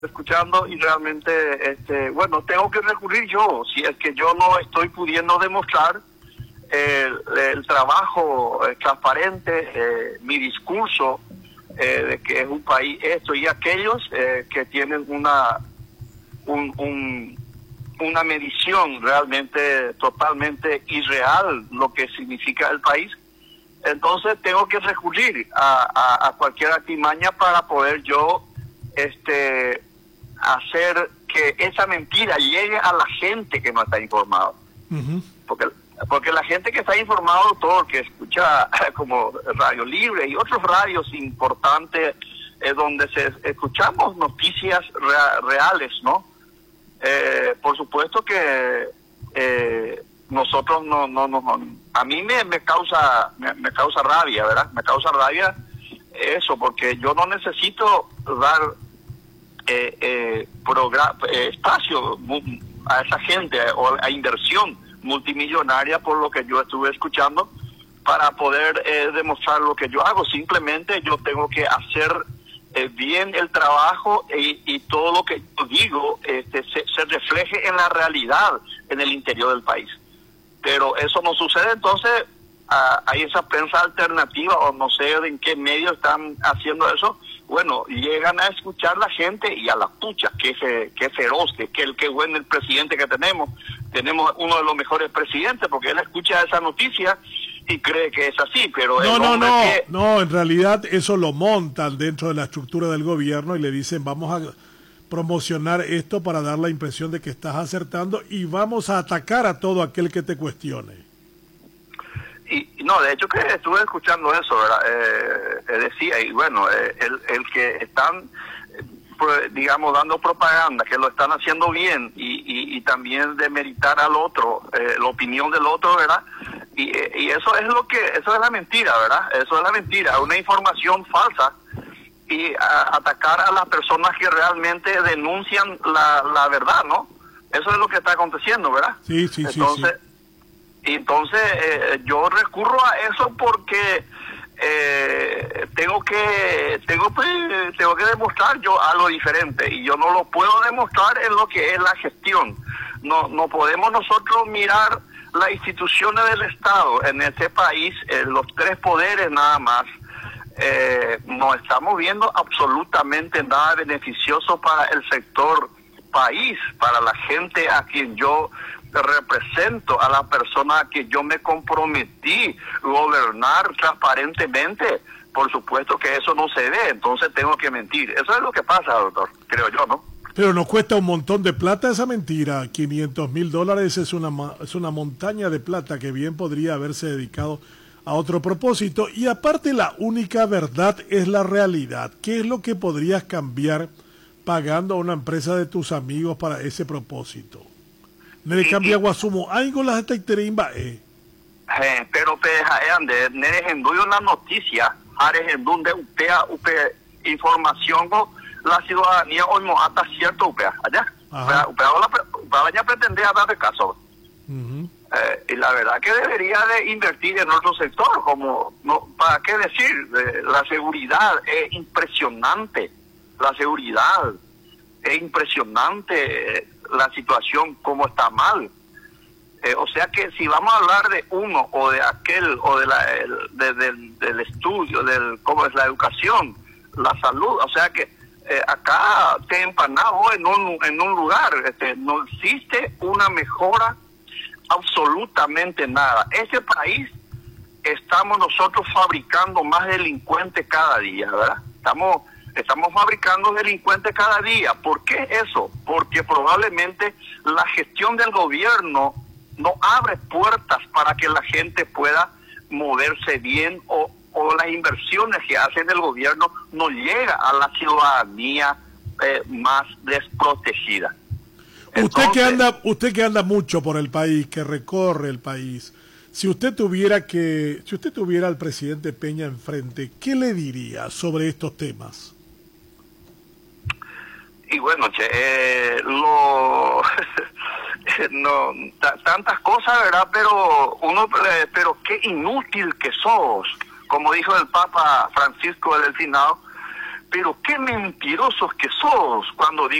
escuchando y realmente, bueno, tengo que recurrir yo, si es que yo no estoy pudiendo demostrar el trabajo transparente, mi discurso de que es un país esto y aquellos que tienen una medición realmente totalmente irreal lo que significa el país. Entonces tengo que recurrir a cualquier artimaña para poder yo hacer que esa mentira llegue a la gente que no está informada. Uh-huh. Porque la gente que está informada, doctor, que escucha como Radio Libre y otros radios importantes donde escuchamos noticias reales, ¿no? Por supuesto que nosotros no, a mí me causa rabia, ¿verdad? Me causa rabia eso, porque yo no necesito dar espacio a esa gente o a inversión multimillonaria por lo que yo estuve escuchando para poder demostrar lo que yo hago. Simplemente yo tengo que hacer bien el trabajo y todo lo que yo digo se refleje en la realidad en el interior del país. Pero eso no sucede, entonces hay esa prensa alternativa o no sé en qué medio están haciendo eso. Bueno, llegan a escuchar la gente y a la pucha, que feroz, que bueno el presidente que tenemos uno de los mejores presidentes, porque él escucha esa noticia y cree que es así, pero no, en realidad eso lo montan dentro de la estructura del gobierno y le dicen vamos a promocionar esto para dar la impresión de que estás acertando y vamos a atacar a todo aquel que te cuestione. Y no, de hecho que estuve escuchando eso, ¿verdad? Decía, y bueno, el que están, digamos, dando propaganda, que lo están haciendo bien y también demeritar al otro, la opinión del otro, ¿verdad? Y eso es eso es la mentira, ¿verdad? Eso es la mentira, una información falsa y atacar a las personas que realmente denuncian la verdad, ¿no? Eso es lo que está aconteciendo, ¿verdad? Sí. Entonces, yo recurro a eso porque tengo que demostrar yo algo diferente y yo no lo puedo demostrar en lo que es la gestión. No podemos nosotros mirar las instituciones del Estado en este país, los tres poderes nada más. No estamos viendo absolutamente nada beneficioso para el sector país, para la gente a quien yo represento, a la persona a que yo me comprometí gobernar transparentemente. Por supuesto que eso no se ve, entonces tengo que mentir. Eso es lo que pasa, doctor, creo yo, ¿no? Pero nos cuesta un montón de plata esa mentira. $500,000 es una montaña de plata que bien podría haberse dedicado a otro propósito. Y aparte, la única verdad es la realidad. ¿Qué es lo que podrías cambiar pagando a una empresa de tus amigos para ese propósito? Nere cambia guasumo, algo las teiterimba pero ande, nere henduyo la noticia, are hendunde upea información la ciudadanía hoy no hasta cierto upea, allá. Upea pretende dar de caso. Y la verdad que debería de invertir en otro sector, como no, ¿para qué decir? La seguridad es impresionante, es impresionante la situación como está mal. O sea que si vamos a hablar de uno o de aquel o del estudio, cómo es la educación, la salud, o sea que acá te empanado en un lugar, no existe una mejora absolutamente nada. Ese país estamos nosotros fabricando más delincuentes cada día, ¿verdad? Estamos fabricando delincuentes cada día. ¿Por qué eso? Porque probablemente la gestión del gobierno no abre puertas para que la gente pueda moverse bien o las inversiones que hace el gobierno no llega a la ciudadanía más desprotegida. Entonces, usted que anda mucho por el país, que recorre el país, si usted tuviera al presidente Peña enfrente, ¿qué le diría sobre estos temas? Y bueno, tantas cosas, ¿verdad? Pero qué inútil que sos, como dijo el Papa Francisco del Finado, pero qué mentirosos que sos cuando